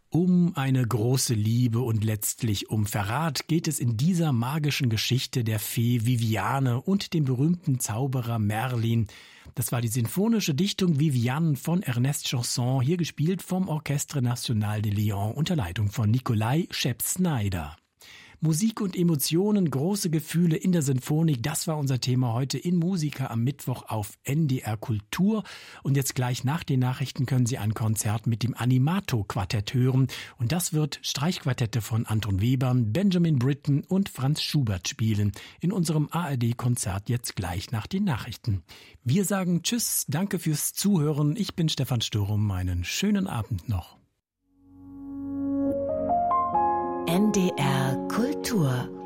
Um eine große Liebe und letztlich um Verrat geht es in dieser magischen Geschichte der Fee Viviane und dem berühmten Zauberer Merlin. Das war die sinfonische Dichtung Viviane von Ernest Chausson, hier gespielt vom Orchestre National de Lyon unter Leitung von Nikolai Schepp-Snyder. Musik und Emotionen, große Gefühle in der Sinfonik, das war unser Thema heute in Musica am Mittwoch auf NDR Kultur. Und jetzt gleich nach den Nachrichten können Sie ein Konzert mit dem Animato-Quartett hören. Und das wird Streichquartette von Anton Webern, Benjamin Britten und Franz Schubert spielen in unserem ARD-Konzert jetzt gleich nach den Nachrichten. Wir sagen Tschüss, danke fürs Zuhören. Ich bin Stefan Sturm, einen schönen Abend noch. NDR Kultur